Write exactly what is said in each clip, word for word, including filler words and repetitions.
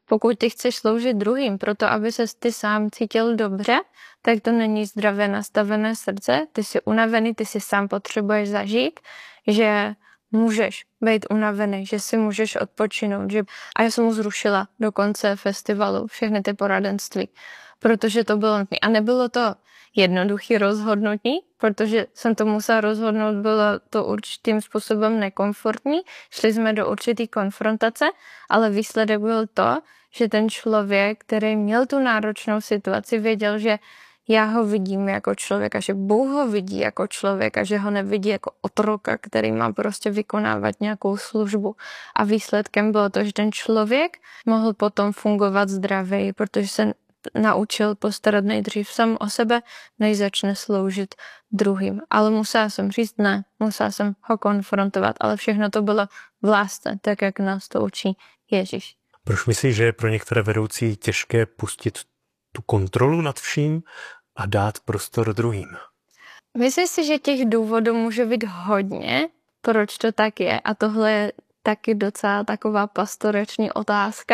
Pokud ty chceš sloužit druhým, proto aby ses ty sám cítil dobře, tak to není zdravě nastavené srdce, ty jsi unavený, ty si sám potřebuješ zažít, že můžeš být unavený, že si můžeš odpočinout. Že... A já jsem mu zrušila do konce festivalu všechny ty poradenství, protože to bylo nutné. A nebylo to jednoduché rozhodnutí, protože jsem to musela rozhodnout, bylo to určitým způsobem nekomfortní. Šli jsme do určitý konfrontace, ale výsledek byl to, že ten člověk, který měl tu náročnou situaci, věděl, že já ho vidím jako člověka, že Bůh ho vidí jako člověka, že ho nevidí jako otroka, který má prostě vykonávat nějakou službu. A výsledkem bylo to, že ten člověk mohl potom fungovat zdravěji, protože se naučil postarat nejdřív sám o sebe, než začne sloužit druhým. Ale musela jsem říct ne, musela jsem ho konfrontovat, ale všechno to bylo v lásce, tak jak nás to učí Ježíš. Proč myslíš, že je pro některé vedoucí těžké pustit tu kontrolu nad vším a dát prostor druhým? Myslím si, že těch důvodů může být hodně, proč to tak je, a tohle je taky docela taková pastoreční otázka,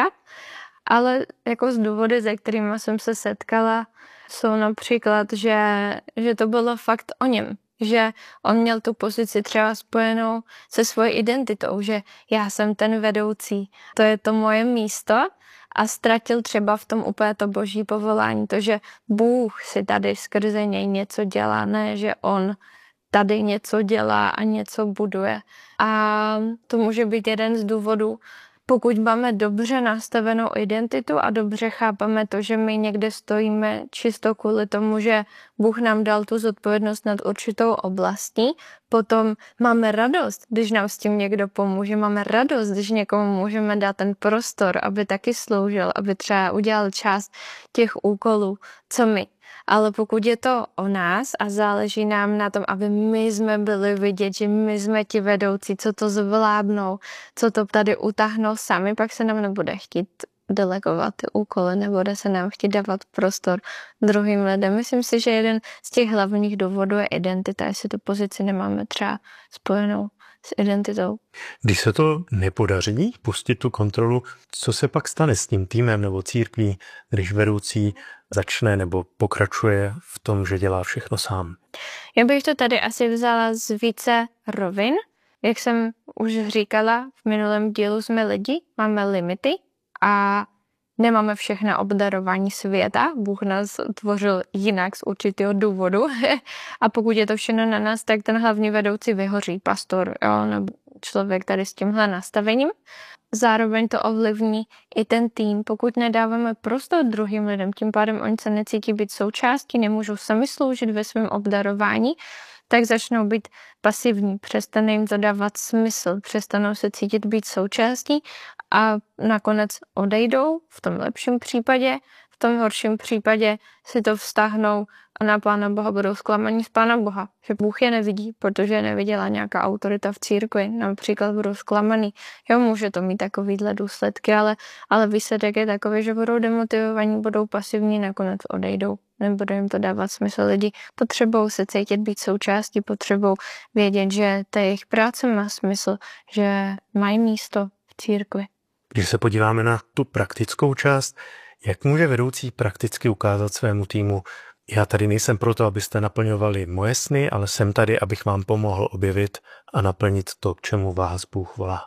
ale jako z důvody, se kterými jsem se setkala, jsou například, že, že to bylo fakt o něm, že on měl tu pozici třeba spojenou se svojí identitou, že já jsem ten vedoucí, to je to moje místo, a ztratil třeba v tom úplně to boží povolání, to, že Bůh si tady skrze něj něco dělá, ne, že on tady něco dělá a něco buduje. A to může být jeden z důvodů, pokud máme dobře nastavenou identitu a dobře chápeme to, že my někde stojíme čisto kvůli tomu, že Bůh nám dal tu zodpovědnost nad určitou oblastí, potom máme radost, když nám s tím někdo pomůže, máme radost, když někomu můžeme dát ten prostor, aby taky sloužil, aby třeba udělal část těch úkolů, co my. Ale pokud je to o nás a záleží nám na tom, aby my jsme byli vidět, že my jsme ti vedoucí, co to zvládnou, co to tady utáhnou sami, pak se nám nebude chtít delegovat ty úkoly, nebude se nám chtít dávat prostor druhým lidem. Myslím si, že jeden z těch hlavních důvodů je identita, jestli tu pozici nemáme třeba spojenou s identitou. Když se to nepodaří pustit tu kontrolu, co se pak stane s tím týmem nebo církví, když vedoucí začne nebo pokračuje v tom, že dělá všechno sám? Já bych to tady asi vzala z více rovin. Jak jsem už říkala, v minulém dílu jsme lidi, máme limity a nemáme všechna obdarování světa. Bůh nás tvořil jinak z určitého důvodu. A pokud je to všechno na nás, tak ten hlavní vedoucí vyhoří, pastor, jo, nebo člověk tady s tímhle nastavením. Zároveň to ovlivní i ten tým, pokud nedáváme prostor druhým lidem, tím pádem oni se necítí být součástí, nemůžou sami sloužit ve svém obdarování, tak začnou být pasivní, přestane jim to dávat smysl, přestanou se cítit být součástí a nakonec odejdou, v tom lepším případě, v tom horším případě si to vztahnou a na Pána Boha budou zklamaní z Pána Boha, že Bůh je nevidí, protože je neviděla nějaká autorita v církvi, například budou zklamaný. Jo, může to mít takovýhle důsledky, ale, ale výsledek je takový, že budou demotivovaní, budou pasivní, nakonec odejdou. Nebude jim to dávat smysl. Lidi potřebují se cítit být součástí, potřebují vědět, že ta jejich práce má smysl, že mají místo v církvi. Když se podíváme na tu praktickou část, jak může vedoucí prakticky ukázat svému týmu: já tady nejsem proto, abyste naplňovali moje sny, ale jsem tady, abych vám pomohl objevit a naplnit to, k čemu vás Bůh volá?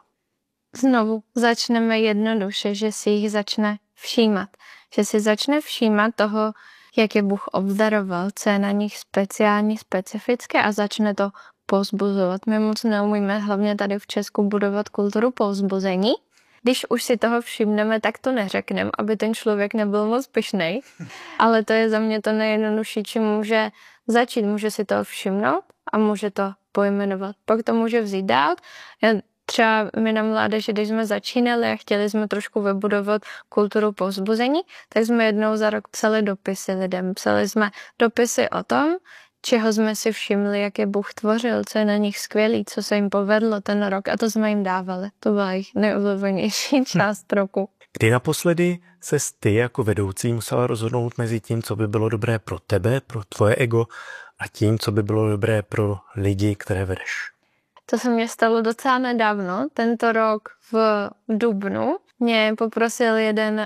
Znovu začneme jednoduše, že si jich začne všímat. Že si začne všímat toho, jak je Bůh obdaroval, co je na nich speciální, specifické, a začne to povzbuzovat. My moc neumíme, hlavně tady v Česku, budovat kulturu povzbuzení. Když už si toho všimneme, tak to neřekneme, aby ten člověk nebyl moc pyšnej. Ale to je za mě to nejjednodušší, čím může začít. Může si toho všimnout a může to pojmenovat. Pak to může vzít dál. Já třeba my na mládeži, když jsme začínali a chtěli jsme trošku vybudovat kulturu povzbuzení, tak jsme jednou za rok psali dopisy lidem. Psali jsme dopisy o tom, čeho jsme si všimli, jak je Bůh tvořil, co je na nich skvělý, co se jim povedlo ten rok, a to jsme jim dávali. To byla jejich nejoblíbenější část roku. Kdy naposledy ses ty jako vedoucí musela rozhodnout mezi tím, co by bylo dobré pro tebe, pro tvoje ego, a tím, co by bylo dobré pro lidi, které vedeš? To se mě stalo docela nedávno. Tento rok v dubnu mě poprosil jeden